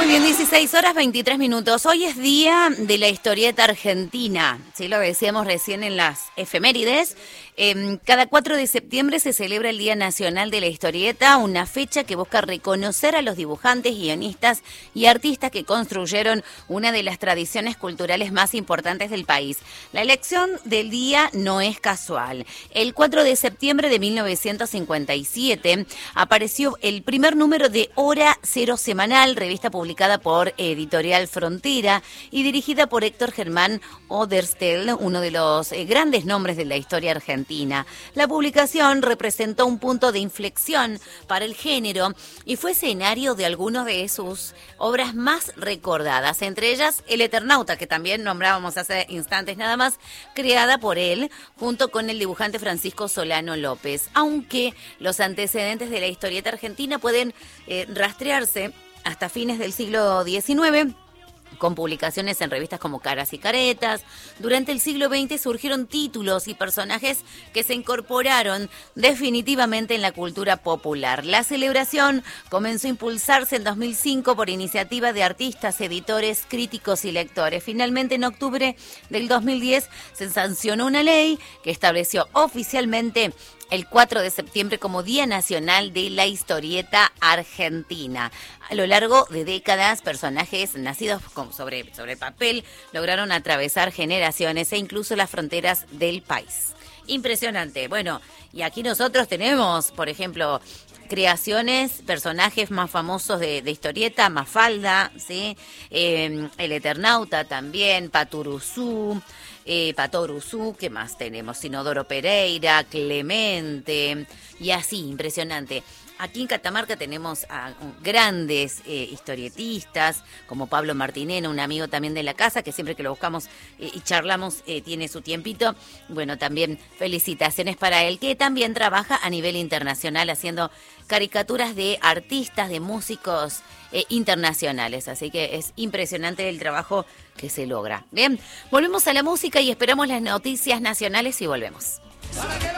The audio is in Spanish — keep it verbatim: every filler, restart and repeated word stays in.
bien, dieciséis horas veintitrés minutos. Hoy es día de la historieta argentina. Sí, lo decíamos recién en las efemérides. Eh, cada cuatro de septiembre se celebra el Día Nacional de la Historieta, una fecha que busca reconocer a los dibujantes, guionistas y artistas que construyeron una de las tradiciones culturales más importantes del país. La elección del día no es casual. El cuatro de septiembre de mil novecientos cincuenta y siete apareció el primer número de Hora Cero Semanal, revista publicada por Editorial Frontera y dirigida por Héctor Germán Oederstel, uno de los eh, grandes nombres de la historia argentina. La publicación representó un punto de inflexión para el género y fue escenario de algunas de sus obras más recordadas, entre ellas El Eternauta, que también nombrábamos hace instantes nada más, creada por él junto con el dibujante Francisco Solano López, aunque los antecedentes de la historieta argentina pueden eh, rastrearse hasta fines del siglo diecinueve, con publicaciones en revistas como Caras y Caretas. Durante el siglo veinte surgieron títulos y personajes que se incorporaron definitivamente en la cultura popular. La celebración comenzó a impulsarse en dos mil cinco por iniciativa de artistas, editores, críticos y lectores. Finalmente, en octubre del dos mil diez, se sancionó una ley que estableció oficialmente el cuatro de septiembre como Día Nacional de la Historieta Argentina. A lo largo de décadas, personajes nacidos sobre, sobre el papel lograron atravesar generaciones e incluso las fronteras del país. Impresionante. Bueno, y aquí nosotros tenemos, por ejemplo, creaciones, personajes más famosos de, de historieta, Mafalda, ¿sí? Eh, el Eternauta también, Paturuzú, eh, Patoruzú, ¿qué más tenemos? Sinodoro Pereira, Clemente, y así, impresionante. Aquí en Catamarca tenemos a grandes eh, historietistas, como Pablo Martinena, un amigo también de la casa, que siempre que lo buscamos eh, y charlamos eh, tiene su tiempito. Bueno, también felicitaciones para él, que también trabaja a nivel internacional haciendo caricaturas de artistas, de músicos eh, internacionales. Así que es impresionante el trabajo que se logra. Bien, volvemos a la música y esperamos las noticias nacionales y volvemos.